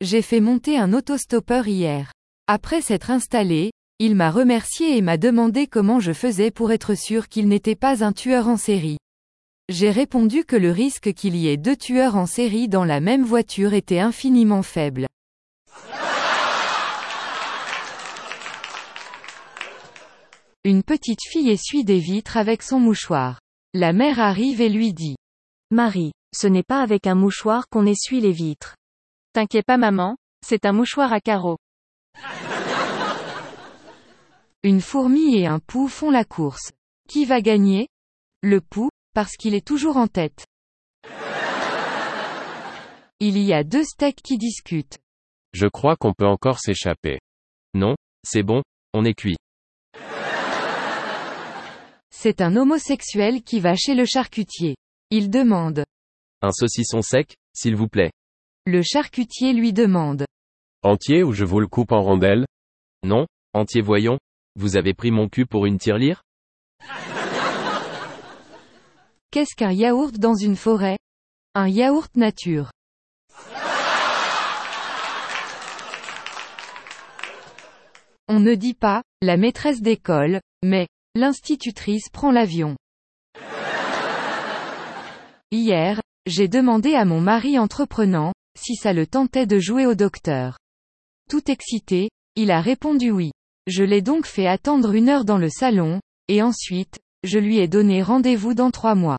J'ai fait monter un autostoppeur hier. Après s'être installé, il m'a remercié et m'a demandé comment je faisais pour être sûr qu'il n'était pas un tueur en série. J'ai répondu que le risque qu'il y ait 2 tueurs en série dans la même voiture était infiniment faible. Une petite fille essuie des vitres avec son mouchoir. La mère arrive et lui dit: Marie, ce n'est pas avec un mouchoir qu'on essuie les vitres. T'inquiète pas maman, c'est un mouchoir à carreaux. Une fourmi et un pou font la course. Qui va gagner? Le pou, parce qu'il est toujours en tête. Il y a 2 steaks qui discutent. Je crois qu'on peut encore s'échapper. Non, c'est bon, on est cuit. C'est un homosexuel qui va chez le charcutier. Il demande: Un saucisson sec, s'il vous plaît. Le charcutier lui demande: Entier ou je vous le coupe en rondelles? Non, entier voyons. Vous avez pris mon cul pour une tirelire? Qu'est-ce qu'un yaourt dans une forêt? Un yaourt nature. On ne dit pas la maîtresse d'école, mais l'institutrice prend l'avion. Hier, j'ai demandé à mon mari entreprenant si ça le tentait de jouer au docteur. Tout excité, il a répondu oui. Je l'ai donc fait attendre 1 heure dans le salon, et ensuite, je lui ai donné rendez-vous dans 3 mois.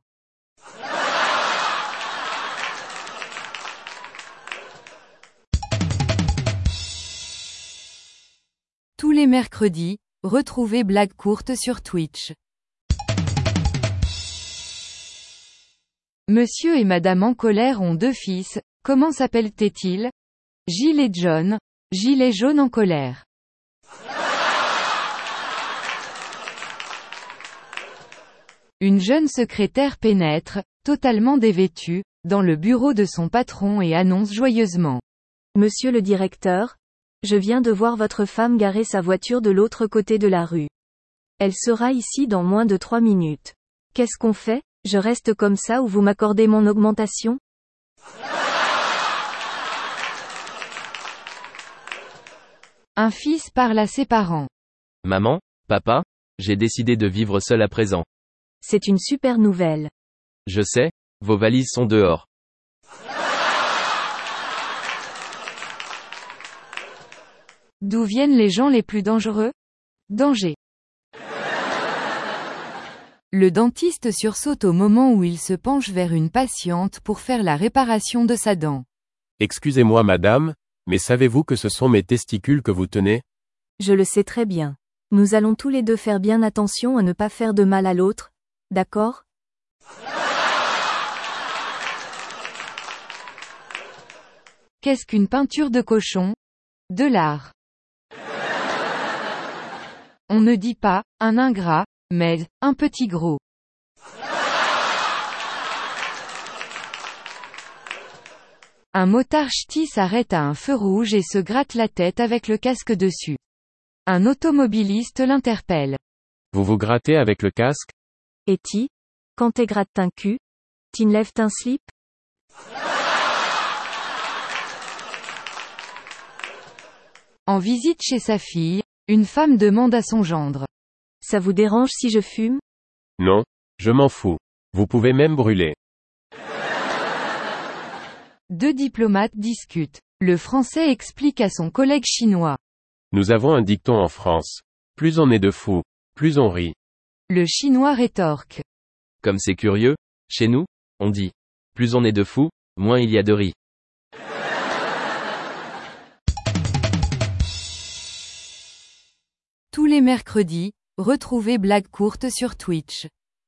Tous les mercredis, retrouvez Blague courte sur Twitch. Monsieur et Madame en colère ont 2 fils, comment s'appellent-ils? Gilles et John. Gilles est jaune en colère. Une jeune secrétaire pénètre, totalement dévêtue, dans le bureau de son patron et annonce joyeusement: Monsieur le directeur, je viens de voir votre femme garer sa voiture de l'autre côté de la rue. Elle sera ici dans moins de 3 minutes. Qu'est-ce qu'on fait? Je reste comme ça ou vous m'accordez mon augmentation? Un fils parle à ses parents. Maman, papa, j'ai décidé de vivre seul à présent. C'est une super nouvelle. Je sais, vos valises sont dehors. D'où viennent les gens les plus dangereux? Danger. Le dentiste sursaute au moment où il se penche vers une patiente pour faire la réparation de sa dent. Excusez-moi madame, mais savez-vous que ce sont mes testicules que vous tenez? Je le sais très bien. Nous allons tous les 2 faire bien attention à ne pas faire de mal à l'autre, d'accord? Qu'est-ce qu'une peinture de cochon? De l'art. On ne dit pas un ingrat, mais un petit gros. Un motard ch'ti s'arrête à un feu rouge et se gratte la tête avec le casque dessus. Un automobiliste l'interpelle. Vous vous grattez avec le casque? Et ti? Quand t'es gratte un cul? T'enlèves un slip? En visite chez sa fille, une femme demande à son gendre: Ça vous dérange si je fume? Non, je m'en fous. Vous pouvez même brûler. 2 diplomates discutent. Le Français explique à son collègue chinois. Nous avons un dicton en France. Plus on est de fous, plus on rit. Le Chinois rétorque. Comme c'est curieux, chez nous, on dit: plus on est de fous, moins il y a de riz. Tous les mercredis, retrouvez Blague courte sur Twitch.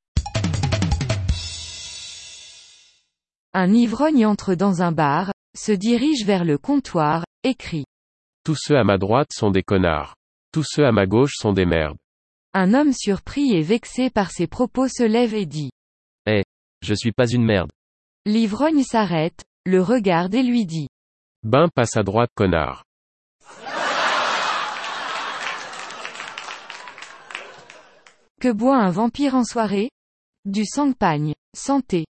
Un ivrogne entre dans un bar, se dirige vers le comptoir, et crie. Tous ceux à ma droite sont des connards. Tous ceux à ma gauche sont des merdes. Un homme surpris et vexé par ses propos se lève et dit. Je suis pas une merde. L'ivrogne s'arrête, le regarde et lui dit. Ben passe à droite connard. Que boit un vampire en soirée? Du sang-pagne. Santé.